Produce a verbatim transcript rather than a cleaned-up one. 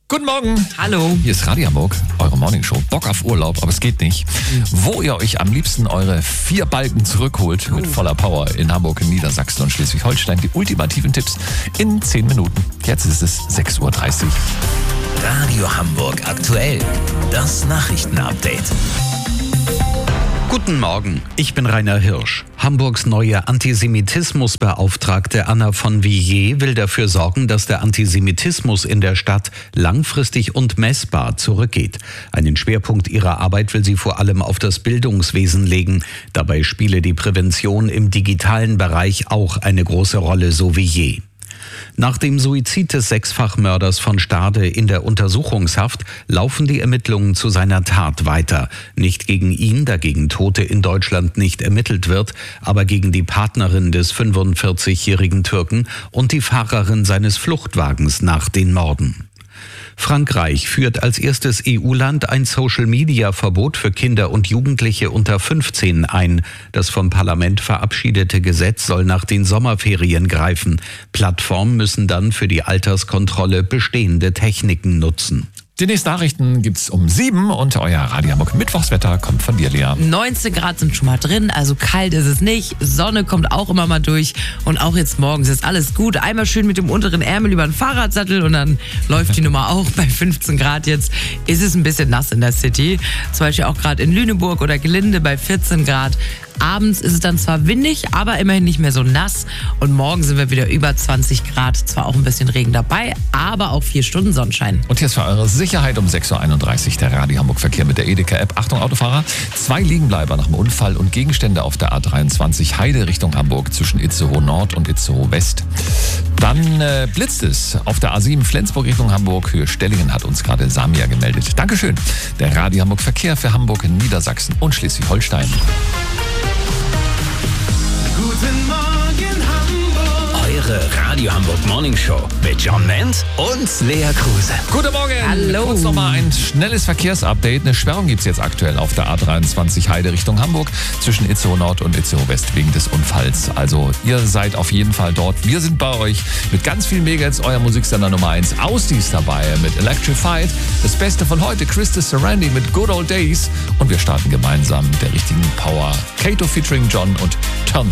Guten Morgen. Hallo. Hier ist Radio Hamburg, eure Morningshow. Bock auf Urlaub, aber es geht nicht. Wo ihr euch am liebsten eure vier Balken zurückholt mit voller Power in Hamburg, in Niedersachsen und Schleswig-Holstein. Die ultimativen Tipps in zehn Minuten. Jetzt ist es sechs Uhr dreißig. Radio Hamburg aktuell. Das Nachrichtenupdate. Guten Morgen, ich bin Rainer Hirsch. Hamburgs neue Antisemitismusbeauftragte Anna von Villiers will dafür sorgen, dass der Antisemitismus in der Stadt langfristig und messbar zurückgeht. Einen Schwerpunkt ihrer Arbeit will sie vor allem auf das Bildungswesen legen. Dabei spiele die Prävention im digitalen Bereich auch eine große Rolle, so Villiers. Nach dem Suizid des Sechsfachmörders von Stade in der Untersuchungshaft laufen die Ermittlungen zu seiner Tat weiter. Nicht gegen ihn, da gegen Tote in Deutschland nicht ermittelt wird, aber gegen die Partnerin des fünfundvierzigjährigen Türken und die Fahrerin seines Fluchtwagens nach den Morden. Frankreich führt als erstes E U-Land ein Social-Media-Verbot für Kinder und Jugendliche unter fünfzehn ein. Das vom Parlament verabschiedete Gesetz soll nach den Sommerferien greifen. Plattformen müssen dann für die Alterskontrolle bestehende Techniken nutzen. Die nächsten Nachrichten gibt's um sieben und euer Radio Hamburg Mittwochswetter kommt von dir, Lea. neunzehn Grad sind schon mal drin, also kalt ist es nicht. Sonne kommt auch immer mal durch und auch jetzt morgens ist alles gut. Einmal schön mit dem unteren Ärmel über den Fahrradsattel und dann läuft die Nummer auch. Bei fünfzehn Grad jetzt ist es ein bisschen nass in der City. Zum Beispiel auch gerade in Lüneburg oder Gelinde bei vierzehn Grad. Abends ist es dann zwar windig, aber immerhin nicht mehr so nass. Und morgen sind wir wieder über zwanzig Grad. Zwar auch ein bisschen Regen dabei, aber auch vier Stunden Sonnenschein. Und jetzt für eure Sicherheit um sechs Uhr einunddreißig der Radio Hamburg Verkehr mit der Edeka-App. Achtung Autofahrer, zwei Liegenbleiber nach dem Unfall und Gegenstände auf der A dreiundzwanzig Heide Richtung Hamburg zwischen Itzehoe Nord und Itzehoe West. Dann äh, blitzt es auf der A sieben Flensburg Richtung Hamburg. Höhe Stellingen hat uns gerade Samia gemeldet. Dankeschön. Der Radio Hamburg Verkehr für Hamburg, Niedersachsen und Schleswig-Holstein. Guten Morgen Hamburg. Eure Radio Hamburg Morning Show mit John Ment und Lea Kruse. Guten Morgen. Hallo. Kurz nochmal ein schnelles Verkehrsupdate. Eine Sperrung gibt es jetzt aktuell auf der A dreiundzwanzig Heide Richtung Hamburg zwischen Itzehoe Nord und Itzehoe West wegen des Unfalls. Also ihr seid auf jeden Fall dort. Wir sind bei euch mit ganz viel Megas, euer Musiksender Nummer eins. Ausdies dabei mit Electrified. Das Beste von heute, Krista Sarandi mit Good Old Days. Und wir starten gemeinsam mit der richtigen Power. Kato featuring John und Turn